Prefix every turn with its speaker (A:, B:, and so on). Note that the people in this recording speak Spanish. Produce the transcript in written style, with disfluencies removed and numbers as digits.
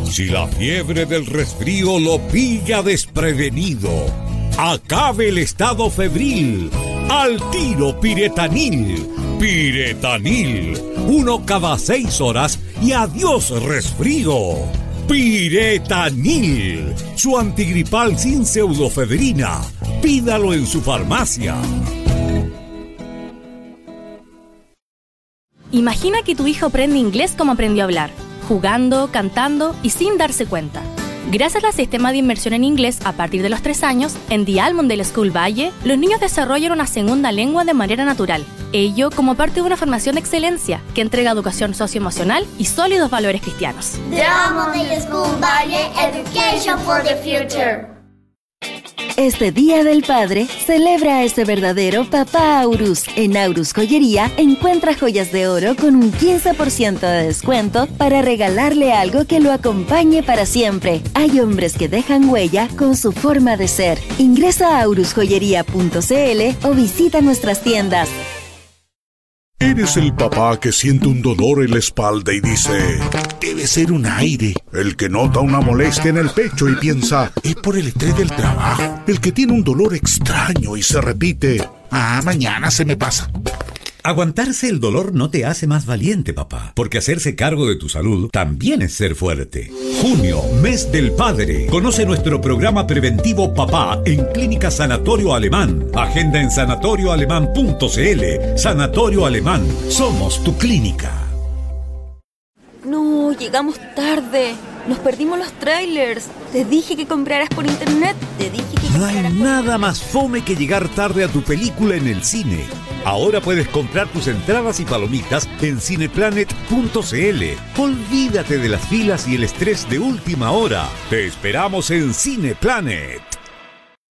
A: Si la fiebre del resfrío lo pilla desprevenido, acabe el estado febril. Al tiro Piretanil. Piretanil. 1 cada 6 horas y adiós resfrío. Piretanil. Su antigripal sin pseudofebrina. Pídalo en su farmacia.
B: Imagina que tu hijo aprende inglés como aprendió a hablar, jugando, cantando y sin darse cuenta. Gracias al sistema de inmersión en inglés a partir de los 3 años, en The Almondale School Valle, los niños desarrollan una segunda lengua de manera natural. Ello como parte de una formación de excelencia que entrega educación socioemocional y sólidos valores cristianos.
C: The Almondale School Valle, Education for the Future.
D: Este Día del Padre, celebra a ese verdadero Papá Aurus. En Aurus Joyería, encuentra joyas de oro con un 15% de descuento para regalarle algo que lo acompañe para siempre. Hay hombres que dejan huella con su forma de ser. Ingresa a aurusjoyería.cl o visita nuestras tiendas.
E: Eres el papá que siente un dolor en la espalda y dice: debe ser un aire. El que nota una molestia en el pecho y piensa: es por el estrés del trabajo. El que tiene un dolor extraño y se repite: mañana se me pasa.
A: Aguantarse el dolor no te hace más valiente, papá, porque hacerse cargo de tu salud también es ser fuerte. Junio, mes del padre. Conoce nuestro programa preventivo Papá en Clínica Sanatorio Alemán. Agenda en sanatorioalemán.cl. Sanatorio Alemán. Somos tu clínica.
F: No, llegamos tarde. Nos perdimos los trailers. Te dije que compraras por internet.
A: No hay nada más fome que llegar tarde a tu película en el cine. Ahora puedes comprar tus entradas y palomitas en cineplanet.cl. Olvídate de las filas y el estrés de última hora. Te esperamos en Cineplanet.